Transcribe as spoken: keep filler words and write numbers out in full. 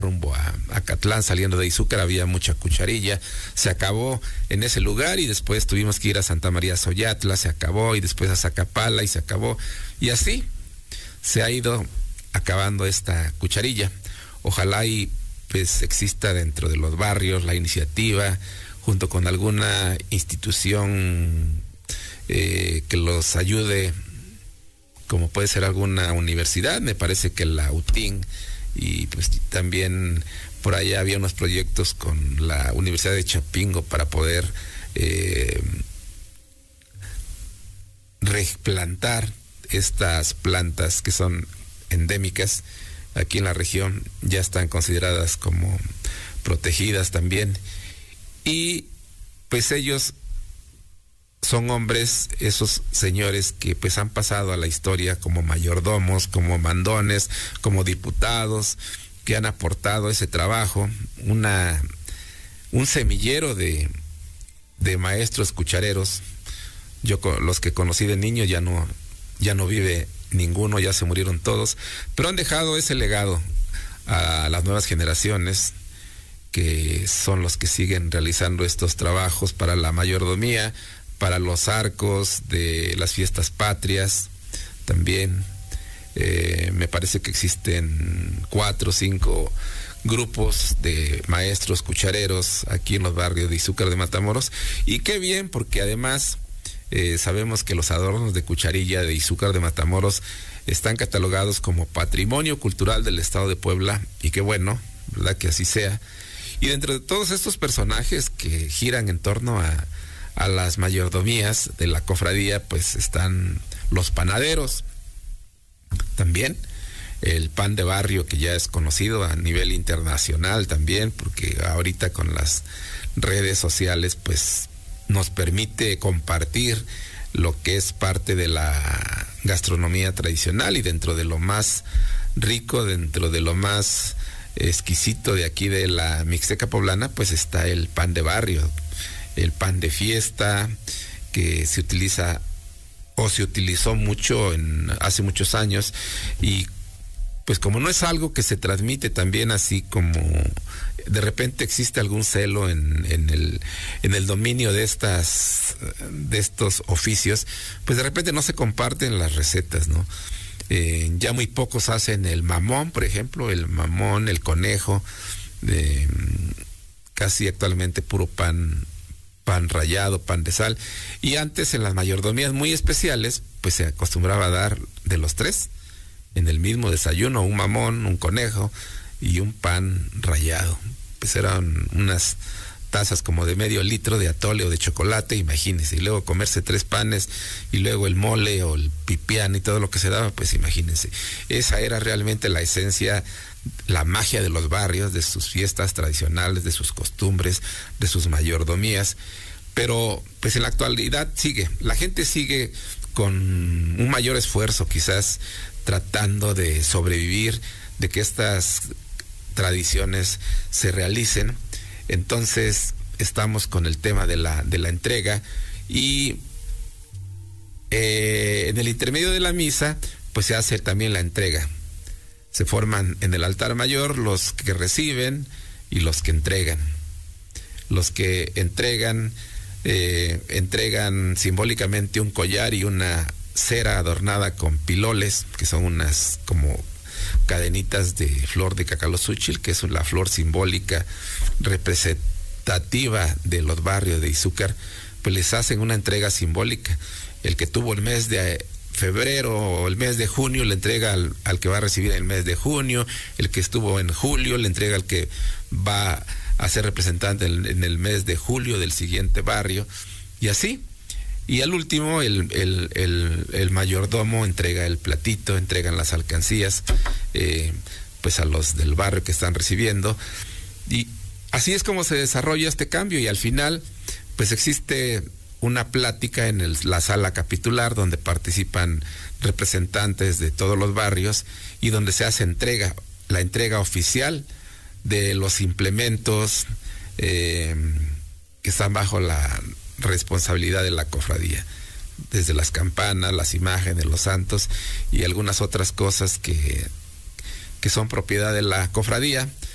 rumbo a Acatlán, saliendo de Izúcar, había mucha cucharilla, se acabó en ese lugar y después tuvimos que ir a Santa María Soyatla, se acabó, y después a Zacapala y se acabó, y así se ha ido acabando esta cucharilla. Ojalá y pues exista dentro de los barrios la iniciativa, junto con alguna institución eh, que los ayude, como puede ser alguna universidad. Me parece que la U T I N, y pues también por allá había unos proyectos con la Universidad de Chapingo para poder eh, replantar estas plantas que son endémicas aquí en la región, ya están consideradas como protegidas también, y pues ellos son hombres, esos señores que pues han pasado a la historia como mayordomos, como mandones, como diputados, que han aportado ese trabajo, una un semillero de, de maestros cuchareros. Yo los que conocí de niño ya no, ya no vive ninguno, ya se murieron todos, pero han dejado ese legado a las nuevas generaciones, que son los que siguen realizando estos trabajos para la mayordomía, para los arcos de las fiestas patrias. También eh, me parece que existen cuatro o cinco grupos de maestros cuchareros aquí en los barrios de Izúcar de Matamoros, y qué bien, porque además eh, sabemos que los adornos de cucharilla de Izúcar de Matamoros están catalogados como Patrimonio Cultural del Estado de Puebla, y qué bueno, ¿verdad?, que así sea. Y dentro de todos estos personajes que giran en torno a a las mayordomías de la cofradía, pues están los panaderos, también el pan de barrio, que ya es conocido a nivel internacional también, porque ahorita con las redes sociales pues nos permite compartir lo que es parte de la gastronomía tradicional, y dentro de lo más rico, dentro de lo más exquisito de aquí de la Mixteca poblana, pues está el pan de barrio, el pan de fiesta, que se utiliza o se utilizó mucho en hace muchos años, y pues como no es algo que se transmite también así como de repente existe algún celo en, en el en el dominio de estas de estos oficios, pues de repente no se comparten las recetas, ¿no? Eh, ya muy pocos hacen el mamón, por ejemplo, el mamón, el conejo, eh, casi actualmente puro pan pan rallado, pan de sal, y antes en las mayordomías muy especiales pues se acostumbraba a dar de los tres en el mismo desayuno, un mamón, un conejo y un pan rallado. Pues eran unas tazas como de medio litro de atole o de chocolate, imagínense, y luego comerse tres panes, y luego el mole o el pipián y todo lo que se daba, pues imagínense. Esa era realmente la esencia, la magia de los barrios, de sus fiestas tradicionales, de sus costumbres, de sus mayordomías. Pero pues en la actualidad sigue, la gente sigue con un mayor esfuerzo, quizás tratando de sobrevivir, de que estas tradiciones se realicen. Entonces estamos con el tema de la de la entrega, y eh, en el intermedio de la misa pues se hace también la entrega. Se forman en el altar mayor los que reciben y los que entregan. Los que entregan eh, entregan simbólicamente un collar y una cera adornada con piloles, que son unas como cadenitas de flor de cacalozúchil, que es la flor simbólica representativa de los barrios de Izúcar. Pues les hacen una entrega simbólica. El que tuvo el mes de febrero o el mes de junio le entrega al, al que va a recibir el mes de junio, el que estuvo en julio le entrega al que va a ser representante en, en el mes de julio del siguiente barrio, y así. Y al último el, el, el, el mayordomo entrega el platito, entregan las alcancías eh, pues a los del barrio que están recibiendo, y así es como se desarrolla este cambio. Y al final pues existe una plática en el, la sala capitular, donde participan representantes de todos los barrios y donde se hace entrega, la entrega oficial de los implementos eh, que están bajo la responsabilidad de la cofradía, desde las campanas, las imágenes, los santos y algunas otras cosas que, que son propiedad de la cofradía.